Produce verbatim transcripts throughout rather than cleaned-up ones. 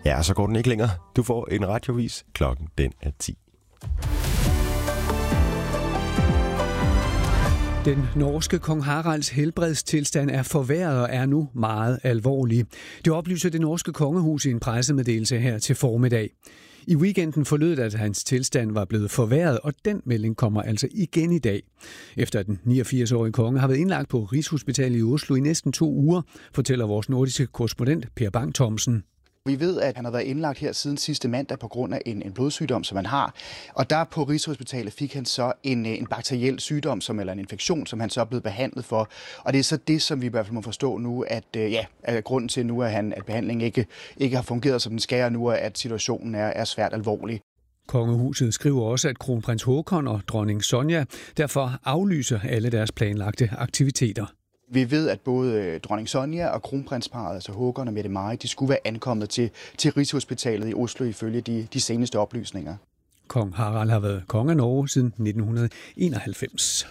Ja, så går den ikke længere. Du får en radiovis. Klokken den er ti. Den norske kong Haralds helbredstilstand er forværret og er nu meget alvorlig. Det oplyser det norske kongehus i en pressemeddelelse her til formiddag. I weekenden forlød, at hans tilstand var blevet forværret, og den melding kommer altså igen i dag. Efter at den niogfirs-årige konge har været indlagt på Rigshospitalet i Oslo i næsten to uger, fortæller vores nordiske korrespondent Per Bang Thomsen. Vi ved, at han har været indlagt her siden sidste mandag på grund af en, en blodsygdom, som han har. Og der på Rigshospitalet fik han så en, en bakteriel sygdom, som, eller en infektion, som han så er blevet behandlet for. Og det er så det, som vi i hvert fald må forstå nu, at ja, at grunden til nu, at, han, at behandlingen ikke, ikke har fungeret, som den skal, og nu at situationen er, er svært alvorlig. Kongehuset skriver også, at kronprins Haakon og dronning Sonja derfor aflyser alle deres planlagte aktiviteter. Vi ved, at både dronning Sonja og kronprinsparret, altså Haakon og Mette Marit, de skulle være ankommet til, til Rigshospitalet i Oslo ifølge de, de seneste oplysninger. Kong Harald har været konge af Norge siden nitten enoghalvfems.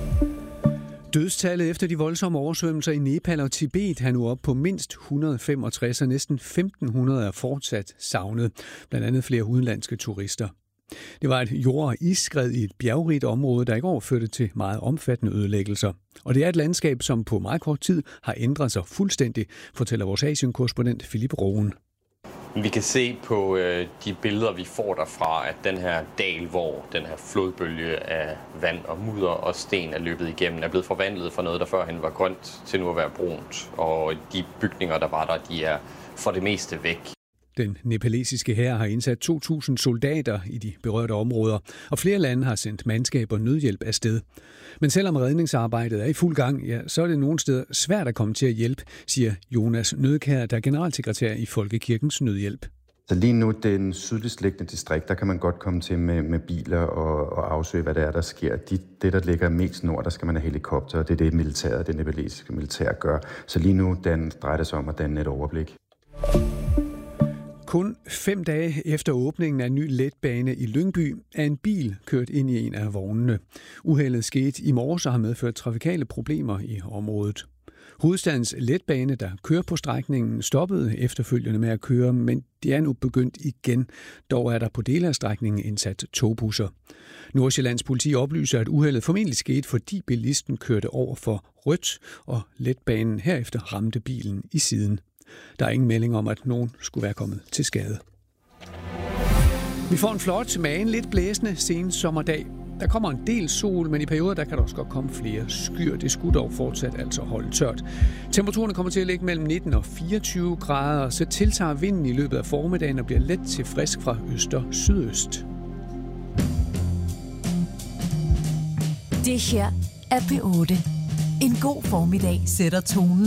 Dødstallet efter de voldsomme oversvømmelser i Nepal og Tibet er nu op på mindst et hundrede og femogtres, og næsten femten hundrede er fortsat savnet, blandt andet flere udenlandske turister. Det var et jord- og isskred i et bjergrigt område, der i går førte til meget omfattende ødelæggelser. Og det er et landskab, som på meget kort tid har ændret sig fuldstændig, fortæller vores Asien-korrespondent Philip Roen. Vi kan se på øh, de billeder, vi får derfra, at den her dal, hvor den her flodbølge af vand og mudder og sten er løbet igennem, er blevet forvandlet fra noget, der førhen var grønt, til nu at være brunt. Og de bygninger, der var der, de er for det meste væk. Den nepalesiske hær har indsat to tusind soldater i de berørte områder, og flere lande har sendt mandskab og nødhjælp afsted. Men selvom redningsarbejdet er i fuld gang, ja, så er det nogle steder svært at komme til at hjælpe, siger Jonas Nødkær, der er generalsekretær i Folkekirkens Nødhjælp. Så lige nu, den sydligst liggende distrikt, der kan man godt komme til med, med biler og, og afsøge, hvad der er, der sker. De, det, der ligger mest nord, der skal man have helikopter, og det er det militæret, det nepalesiske militær gør. Så lige nu, den drejer det sig om at danne et overblik. Kun fem dage efter åbningen af en ny letbane i Lyngby er en bil kørt ind i en af vognene. Uheldet skete i morges og har medført trafikale problemer i området. Hovedstadens letbane, der kører på strækningen, stoppede efterfølgende med at køre, men det er nu begyndt igen. Dog er der på dele af strækningen indsat togbusser. Nordsjællands politi oplyser, at uheldet formentlig skete, fordi bilisten kørte over for rødt, og letbanen herefter ramte bilen i siden. Der er ingen melding om, at nogen skulle være kommet til skade. Vi får en flot, men lidt blæsende sen sommerdag. Der kommer en del sol, men i perioder der kan der også godt komme flere skyer. Det skulle dog fortsat altså holde tørt. Temperaturen kommer til at ligge mellem nitten og fireogtyve grader, så tiltager vinden i løbet af formiddagen og bliver let til frisk fra øst og sydøst. Det her er P otte. En god formiddag sætter tonen.